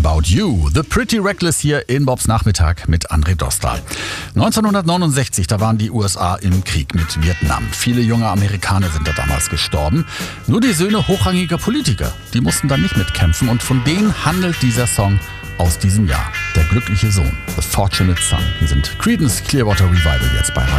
About You. The Pretty Reckless hier in Bobs Nachmittag mit André Dostal. 1969, da waren die USA im Krieg mit Vietnam. Viele junge Amerikaner sind da damals gestorben. Nur die Söhne hochrangiger Politiker, die mussten da nicht mitkämpfen. Und von denen handelt dieser Song aus diesem Jahr. Der glückliche Sohn, The Fortunate Son. Hier sind Creedence Clearwater Revival jetzt bei